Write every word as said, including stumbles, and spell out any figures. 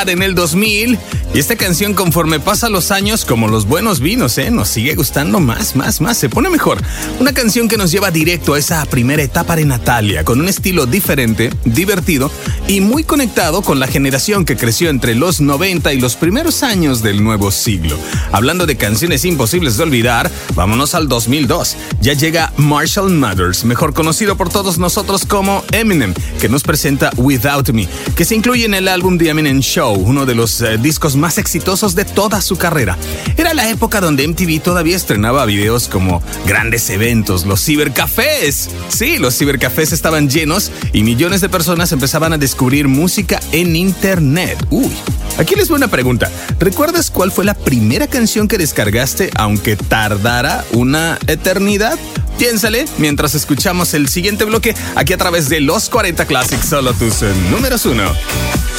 en el dos mil, y esta canción, conforme pasan los años, como los buenos vinos, ¿eh? Nos sigue gustando más, más, más, se pone mejor. Una canción que nos lleva directo a esa primera etapa de Natalia, con un estilo diferente, divertido y muy conectado con la generación que creció entre los noventa y los primeros años del nuevo siglo. Hablando de canciones imposibles de olvidar, vámonos al dos mil dos. Ya llega Marshall Mathers, mejor conocido por todos nosotros como Eminem, que nos presenta Without Me, que se incluye en el álbum The Eminem Show, uno de los eh, discos más exitosos de toda su carrera. Era la época donde M T V todavía estrenaba videos como grandes eventos, los cibercafés. Sí, los cibercafés estaban llenos y millones de personas empezaban a descubrir música en internet. Uy, aquí les voy una pregunta. ¿Recuerdas cuál fue la primera canción que descargaste, aunque tardara una eternidad? Piénsale mientras escuchamos el siguiente bloque aquí a través de Los cuarenta Classics, solo tus eh, números uno.